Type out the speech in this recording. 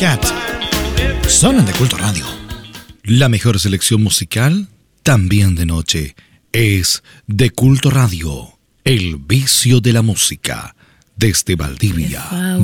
Cat. Sonan de Culto Radio. La mejor selección musical, también de noche, es de Culto Radio. El vicio de la música, desde Valdivia.